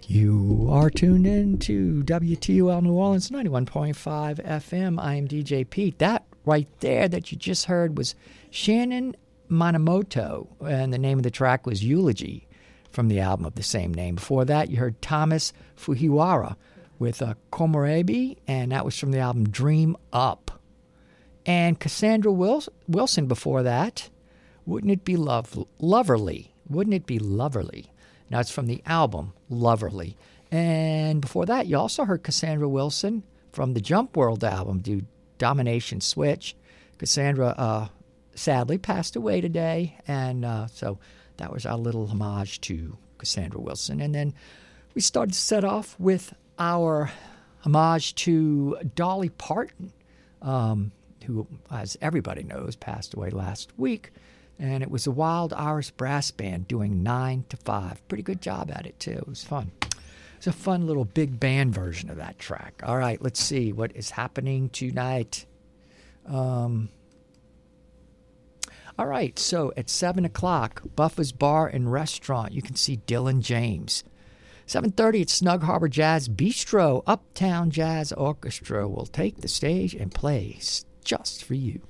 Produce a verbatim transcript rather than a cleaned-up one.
You are tuned in to W T U L New Orleans ninety-one point five F M. I am D J Pete. That right there that you just heard was Shannon Manamoto, and the name of the track was Eulogy from the album of the same name. Before that, you heard Thomas Fujiwara with uh, Komorebi, and that was from the album Dream Up. And Cassandra Wilson before that, Wouldn't It Be Love- Loverly? Wouldn't It Be Loverly? Now, it's from the album Loverly. And before that, you also heard Cassandra Wilson from the Jump World album, do Domination Switch. Cassandra uh, sadly passed away today, and uh, so that was our little homage to Cassandra Wilson. And then we started to set off with our homage to Dolly Parton, um, who, as everybody knows, passed away last week. And it was the Wild Irish Brass Band doing nine to five. Pretty good job at it, too. It was fun. It's a fun little big band version of that track. All right, let's see what is happening tonight. Um, all right, so at seven o'clock, Buffa's Bar and Restaurant, you can see Dylan James. seven thirty at Snug Harbor Jazz Bistro, Uptown Jazz Orchestra will take the stage and play just for you.